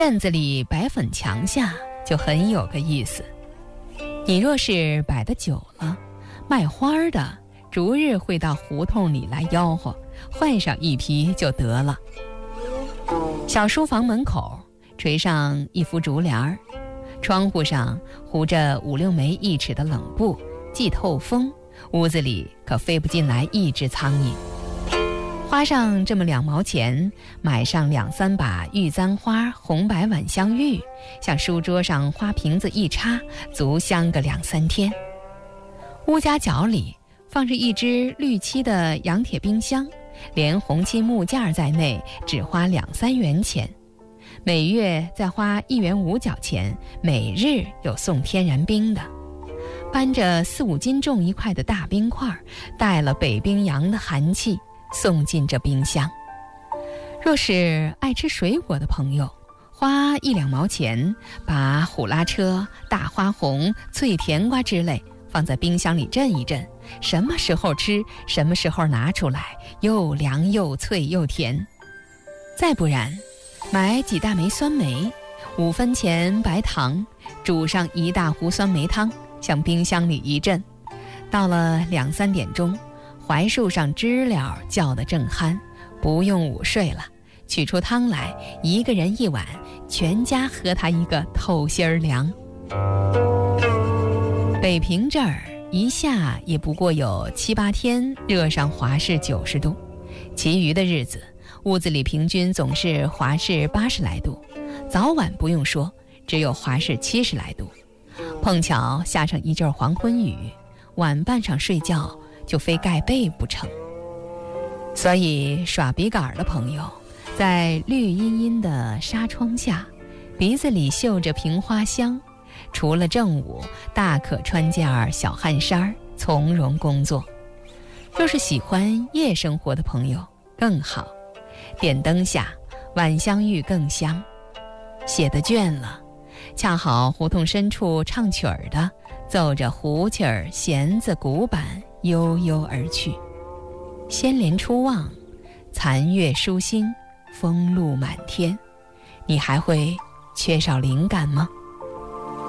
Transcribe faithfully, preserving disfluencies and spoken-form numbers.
院子里摆粉墙下就很有个意思。你若是摆得久了，卖花的逐日会到胡同里来吆喝，换上一批就得了。小书房门口垂上一幅竹帘儿，窗户上糊着五六枚一尺的冷布，既透风，屋子里可飞不进来一只苍蝇。花上这么两毛钱，买上两三把玉簪花红白晚香玉，向书桌上花瓶子一插，足香个两三天。屋家角里放着一只绿漆的洋铁冰箱，连红漆木件在内只花两三元钱，每月再花一元五角钱，每日有送天然冰的。搬着四五斤重一块的大冰块，带了北冰洋的寒气，送进这冰箱。若是爱吃水果的朋友，花一两毛钱，把虎拉车、大花红、脆甜瓜之类放在冰箱里镇一镇，什么时候吃，什么时候拿出来，又凉又脆又甜。再不然，买几大枚酸梅，五分钱白糖，煮上一大壶酸梅汤，向冰箱里一镇。到了两三点钟，槐树上知了叫得正酣，不用午睡了，取出汤来，一个人一碗，全家喝它一个透心儿凉。北平这儿一下也不过有七八天热上华氏九十度，其余的日子屋子里平均总是华氏八十来度，早晚不用说，只有华氏七十来度。碰巧下上一阵黄昏雨，晚半上睡觉就非盖被不成。所以耍笔杆的朋友，在绿茵茵的纱窗下，鼻子里嗅着平花香，除了正午，大可穿件小汗衫，从容工作。若是喜欢夜生活的朋友更好，点灯下，晚香玉更香。写得倦了，恰好胡同深处唱曲儿的奏着胡琴儿、弦子、鼓板悠悠而去。仙莲初望，残月疏星，风露满天，你还会缺少灵感吗？